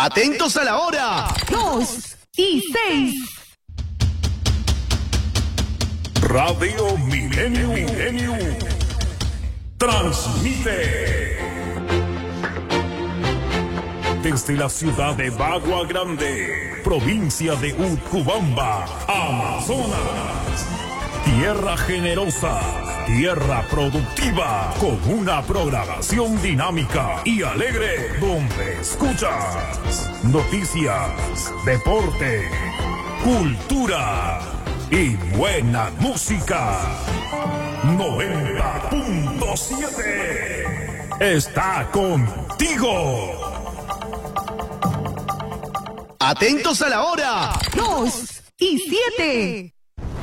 Atentos a la hora. 2:06. Radio Milenio transmite desde la ciudad de Bagua Grande, provincia de Utcubamba, Amazonas. Tierra generosa, tierra productiva, con una programación dinámica y alegre, donde escuchas noticias, deporte, cultura y buena música. 90.7 está contigo. Atentos a la hora. 2:07.